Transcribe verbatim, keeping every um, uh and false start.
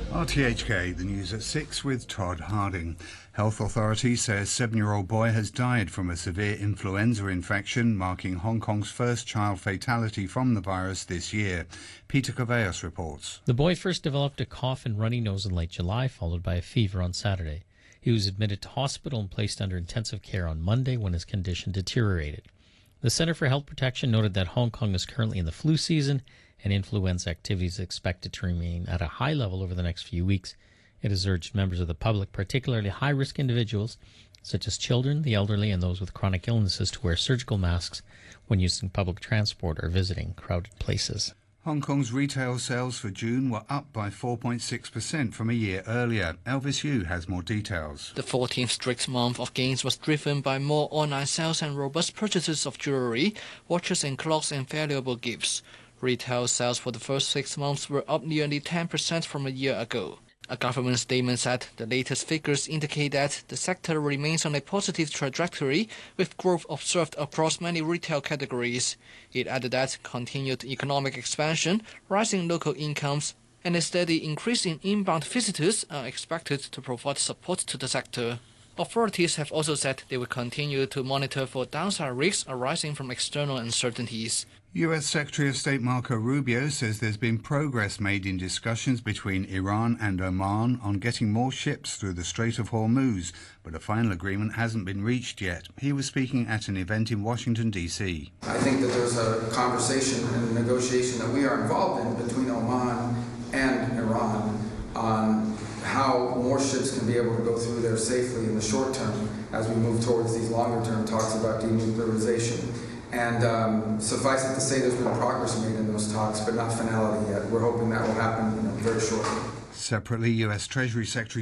R T H K, the news at six with Todd Harding. Health authorities say a seven-year-old boy has died from a severe influenza infection, marking Hong Kong's first child fatality from the virus this year. Peter Caveos reports. The boy first developed a cough and runny nose in late July, followed by a fever on Saturday. He was admitted to hospital and placed under intensive care on Monday when his condition deteriorated. The Centre for Health Protection noted that Hong Kong is currently in the flu season and influenza activities are expected to remain at a high level over the next few weeks. It has urged members of the public, particularly high-risk individuals, such as children, the elderly, and those with chronic illnesses, to wear surgical masks when using public transport or visiting crowded places. Hong Kong's retail sales for June were up by four point six percent from a year earlier. Elvis Yu has more details. The fourteenth straight month of gains was driven by more online sales and robust purchases of jewelry, watches and clocks and valuable gifts. Retail sales for the first six months were up nearly ten percent from a year ago. A government statement said the latest figures indicate that the sector remains on a positive trajectory, with growth observed across many retail categories. It added that continued economic expansion, rising local incomes, and a steady increase in inbound visitors are expected to provide support to the sector. Authorities have also said they will continue to monitor for downside risks arising from external uncertainties. U S Secretary of State Marco Rubio says there's been progress made in discussions between Iran and Oman on getting more ships through the Strait of Hormuz, but a final agreement hasn't been reached yet. He was speaking at an event in Washington, D C I think that there's a conversation and a negotiation that we are involved in between Oman and Iran on how more ships can be able to go through there safely in the short term as we move towards these longer term talks about denuclearization. And um, suffice it to say there's been progress made in those talks, but not finality yet. We're hoping that will happen, you know, very shortly. Separately, U S Treasury Secretary